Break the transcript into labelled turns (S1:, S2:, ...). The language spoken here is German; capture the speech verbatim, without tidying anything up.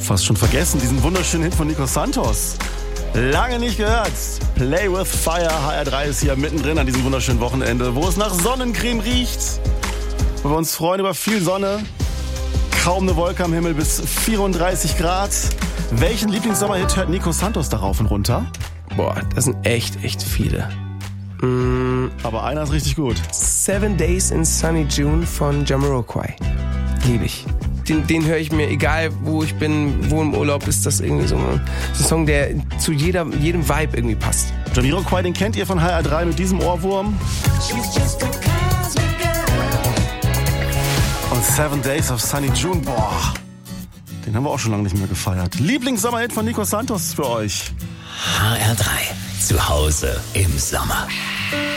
S1: fast schon vergessen, diesen wunderschönen Hit von Nico Santos. Lange nicht gehört. Play with Fire, H R drei ist hier mittendrin an diesem wunderschönen Wochenende, wo es nach Sonnencreme riecht. Wo wir uns freuen über viel Sonne. Kaum eine Wolke am Himmel bis vierunddreißig Grad. Welchen Lieblingssommerhit hört Nico Santos darauf und runter?
S2: Boah, das sind echt, echt viele. Mm,
S1: Aber einer ist richtig gut.
S2: Seven Days in Sunny June von Jamiroquai. Liebe ich. Den, den höre ich mir, egal wo ich bin, wo im Urlaub ist, das irgendwie so ein Song, der zu jeder, jedem Vibe irgendwie passt.
S1: Jamiroquai, den kennt ihr von H R drei mit diesem Ohrwurm. Und Seven Days of Sunny June, boah, den haben wir auch schon lange nicht mehr gefeiert. Lieblingssommerhit von Nico Santos für euch.
S3: H R drei, zu Hause im Sommer.